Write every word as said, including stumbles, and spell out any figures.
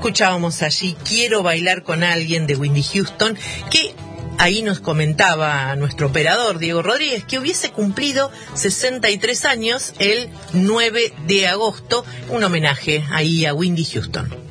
Escuchábamos allí Quiero bailar con alguien de Whitney Houston, que ahí nos comentaba nuestro operador Diego Rodríguez que hubiese cumplido sesenta y tres años el nueve de agosto, un homenaje ahí a Whitney Houston.